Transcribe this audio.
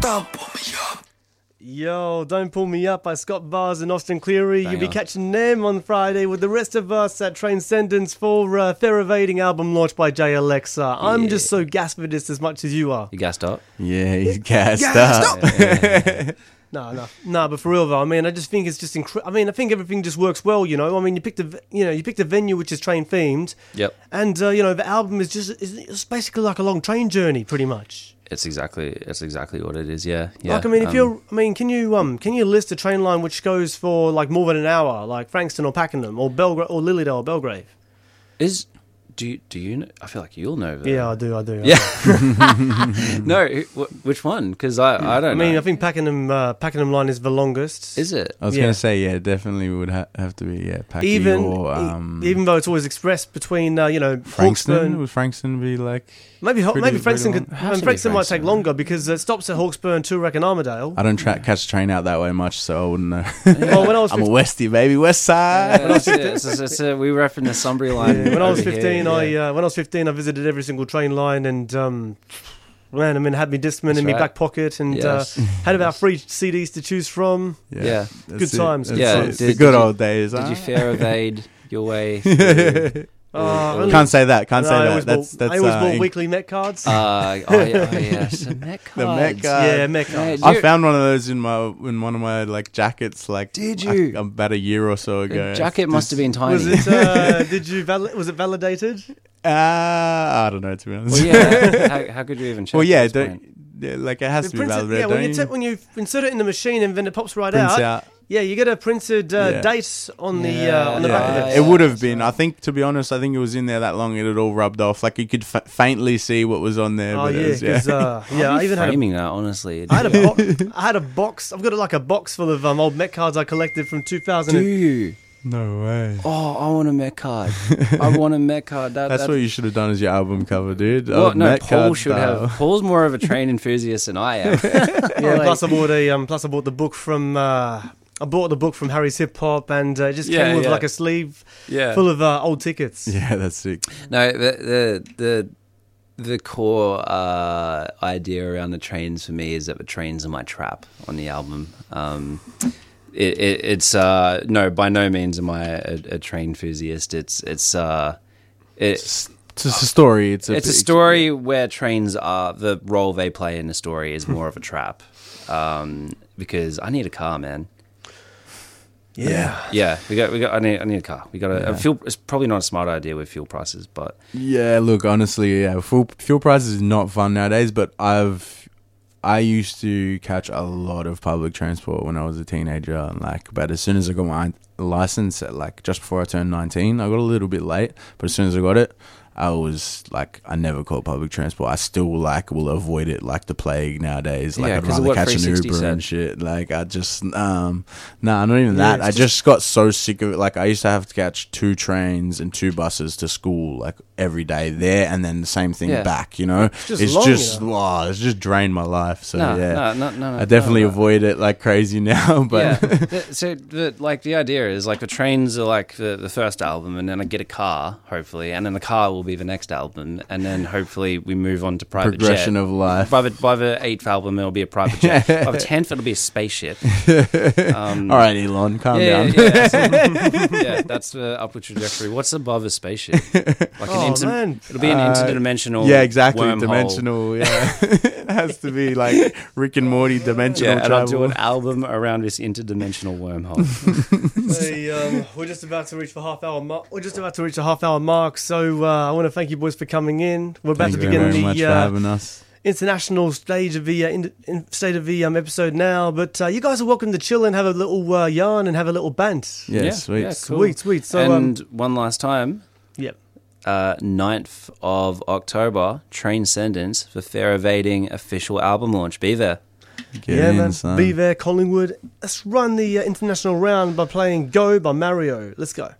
Don't pull me up. Yo, Don't Pull Me Up by Scott Bars and Austin Cleary. Bang You'll be on. catching them on Friday with the rest of us at Transcendence for Theravading album launch by Jay Alexa. I'm just so gassed for this as much as you are. You gassed up? Yeah, he's gassed Gassed up. No, but for real though, I mean, I just think it's just I mean, I think everything just works well, you know. I mean, you picked a venue which is train themed, Yep. and the album is it's basically like a long train journey, pretty much. It's exactly what it is. Yeah. Like, I mean, can you list a train line which goes for like more than an hour, like Frankston or Pakenham or Belgrave or Lilydale or Belgrave? Do you know? I feel like you'll know that. Yeah, I do. Yeah. No, which one? Because I don't know. I mean, I think Pakenham line is the longest. Is it? I was Yeah. going to say, yeah, definitely would have to be, Packy Even or even though it's always expressed between Frankston. Hawkesburn. Would Frankston be like... Maybe pretty Frankston long? could. Has to be Frankston might take Frankston. longer because it stops at Hawkesburn, Toorak, and Armadale. I don't catch the train out that way much, so I wouldn't know. Well, when I was I'm a 15, Westie, baby. West side. We were up in the Sunbury line. when I was over 15, here, when I was 15, I visited every single train line and man, I mean, had me Discman in my right. back pocket and Yes. had about 3 CDs to choose from. Yeah. That's Good it. times, That's good Yeah, it. times. It's the did good you- old days. Did huh? you fair evade your way? through- Only- Can't say that. Can't say I that. always That's bought, I always bought in- weekly Met cards. yes, the Met The cards. Met card. yeah, Met cards. Yeah, I found one of those in one of my like jackets. Like, Did you? about a year or so ago? The jacket must have been tiny. Was it? Was it validated? I don't know, to be honest. Well, yeah. How could you even check? Well, yeah, at this point? like it has to be validated. When you insert it in the machine and then it pops right Prints out. out. Yeah, you get a printed Yeah. date on the Yeah, back of yeah. it. It would have been. I think, to be honest, I think it was in there that long. It had all rubbed off. Like you could faintly see what was on there. Oh but yeah, it was, because I even had Framing that, honestly. I had a box. I've got like a box full of old Met cards I collected from 2000. Do you? No way. Oh, I want a Met card. I want a Met card. That's what you should have done as your album cover, dude. Well, Old no, Met Paul card should style. have. Paul's more of a train enthusiast than I am. Yeah, plus I bought the book from. I bought the book from Harry's Hip Hop, and it just Yeah, came with yeah. like a sleeve Yeah. full of old tickets. Yeah, that's sick. No, the core idea around the trains for me is that the trains are my trap on the album. It's by no means am I a train enthusiast. It's a story. It's a story where trains are the role they play in the story is more of a trap. Because I need a car, man. Yeah. Yeah, I need a car. We got a fuel. It's probably not a smart idea with fuel prices, but Yeah, look, honestly, yeah, fuel prices is not fun nowadays. But I used to catch a lot of public transport when I was a teenager, and but as soon as I got my license, at just before I turned 19, I got a little bit late, but as soon as I got it, I was I never caught public transport. I still will avoid it like the plague nowadays. Yeah, I'd 'cause of rather what catch an 360 Uber and said. shit. I just not even that. it's I just got so sick of it. I used to have to catch 2 trains and 2 buses to school every day there, and then the same thing Yeah. back. You know, just it's long, just you it's just drained my life. So no, yeah. no. I definitely no. avoid it like crazy now, but So the idea is the trains are the first album, and then I get a car, hopefully, and then the car will be the next album, and then hopefully we move on to private progression jet. of life. By the 8th album, it'll be a private jet. By the 10th, it'll be a spaceship. All right, Elon, calm down. Yeah, that's the upward trajectory. What's above a spaceship? Man. It'll be an interdimensional. Yeah, exactly. wormhole. Dimensional. Yeah, it has to be like Rick and Morty dimensional Yeah, and I'll do travel. an album around this interdimensional wormhole. Hey, we're just about to reach the half-hour mark. We're just about to reach the half-hour mark, so I want to thank you boys for coming in. We're about Thank to you begin very much for the having us. international stage of the state of the episode now, but you guys are welcome to chill and have a little yarn and have a little bant. Yeah, sweet. yeah, cool. Sweet. So, And one last time, yep. 9th of October, Transcendence for Fair Evading official album launch. Be there. Get Yeah, in, man. son. Be there, Collingwood. Let's run the international round by playing Go by Mario. Let's go.